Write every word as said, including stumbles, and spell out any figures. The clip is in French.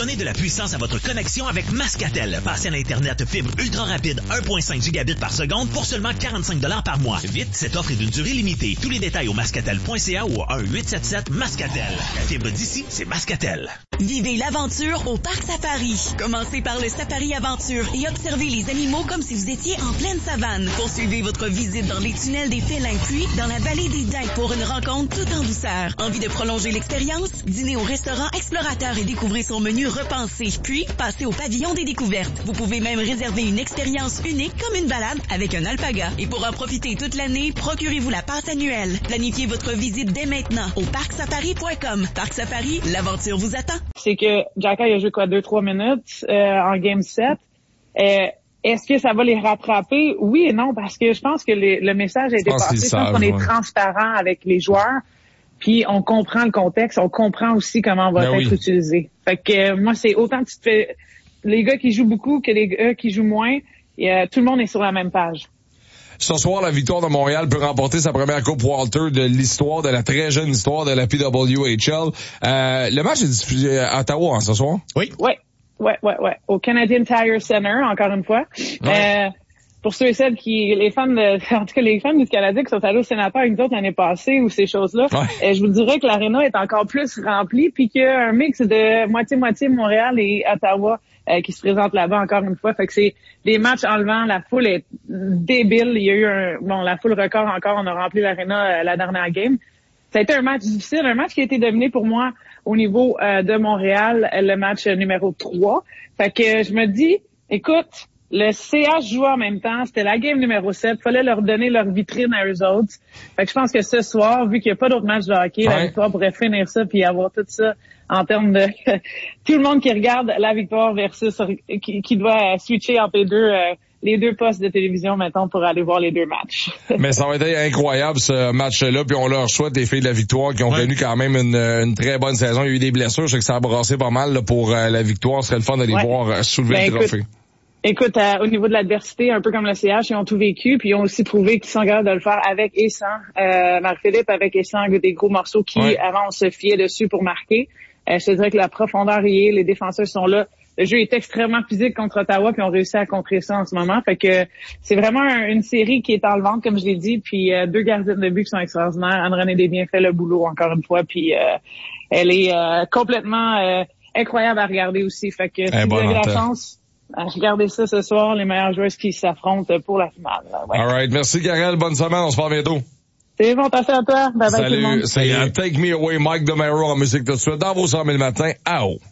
Donnez de la puissance à votre connexion avec Mascatel. Passez à l'Internet fibre ultra rapide un virgule cinq gigabits par seconde pour seulement quarante-cinq dollars par mois. Vite, cette offre est d'une durée limitée. Tous les détails au mascatel point c a ou au un huit sept sept Mascatel. La fibre d'ici, c'est Mascatel. Vivez l'aventure au Parc Safari. Commencez par le Safari Aventure et observez les animaux comme si vous étiez en pleine savane. Poursuivez votre visite dans les tunnels des félins, puis dans la vallée des daims pour une rencontre tout en douceur. Envie de prolonger l'expérience? Dînez au restaurant Explorateur et découvrez son menu repensé. Puis, passez au pavillon des découvertes. Vous pouvez même réserver une expérience unique comme une balade avec un alpaga. Et pour en profiter toute l'année, procurez-vous la passe annuelle. Planifiez votre visite dès maintenant au parc safari point com. Parc Safari, l'aventure vous attend. C'est que Jacka il a joué quoi, deux, trois minutes euh, en game sept. Euh, est-ce que ça va les rattraper? Oui et non, parce que je pense que les, le message a été passé. Je pense qu'on est transparent avec les joueurs, puis on comprend le contexte, on comprend aussi comment on va ben être oui. utilisé. Fait que euh, moi, c'est autant que tu te fais... Les gars qui jouent beaucoup que les gars qui jouent moins, et, euh, tout le monde est sur la même page. Ce soir, la Victoire de Montréal peut remporter sa première Coupe Walter de l'histoire, de la très jeune histoire de la P W H L. Euh, le match est diffusé à Ottawa, hein, ce soir? Oui. Oui, ouais, ouais, ouais. Au Canadian Tire Center, encore une fois. Ouais. Euh, pour ceux et celles qui, les fans de, en tout cas, les fans du Canadien qui sont allés au Sénateur avec nous autres l'année passée ou ces choses-là, ouais. euh, je vous dirais que l'aréna est encore plus remplie puis qu'il y a un mix de moitié-moitié Montréal et Ottawa. Euh, qui se présente là-bas encore une fois. Fait que c'est des matchs enlevants. La foule est débile. Il y a eu un, bon, la foule record encore. On a rempli l'aréna euh, la dernière game. Ça a été un match difficile, un match qui a été dominé pour moi au niveau euh, de Montréal, le match numéro trois. Fait que je me dis, écoute, le C H jouait en même temps. C'était la game numéro sept. Fallait leur donner leur vitrine à eux autres. Fait que je pense que ce soir, vu qu'il n'y a pas d'autres matchs de hockey, ouais. la victoire pourrait finir ça puis avoir tout ça en termes de tout le monde qui regarde la victoire versus qui, qui doit switcher entre les deux euh, les deux postes de télévision maintenant pour aller voir les deux matchs. Mais ça va être incroyable ce match-là, puis on leur souhaite les filles de la victoire qui ont ouais. connu quand même une, une très bonne saison. Il y a eu des blessures, je sais que ça a brassé pas mal là, pour euh, la victoire. Ce serait le fun d'aller ouais. voir soulever ben, le trophée. Écoute, Écoute, euh, au niveau de l'adversité, un peu comme le C H, ils ont tout vécu, puis ils ont aussi prouvé qu'ils sont capables de le faire avec et sans. Euh, Marc-Philippe avec et sans des gros morceaux qui, ouais. avant, on se fiait dessus pour marquer. Euh, je te dirais que la profondeur y est, les défenseurs sont là. Le jeu est extrêmement physique contre Ottawa, puis on réussit à contrer ça en ce moment. Fait que c'est vraiment un, une série qui est enlevante, comme je l'ai dit, puis euh, deux gardiennes de but qui sont extraordinaires. Anne-Renée Desbiens fait le boulot encore une fois, puis euh, elle est euh, complètement euh, incroyable à regarder aussi. Fait que si vous avez la chance, regardez ça ce soir, les meilleures joueuses qui s'affrontent pour la finale. Ouais. All right, merci Karel, bonne semaine, on se parle bientôt. C'est bon, passez à toi. Bye bye. Salut, tout le monde. c'est Take Me Away, Mike DeMero en musique tout de suite dans vos cent mille matins. A O.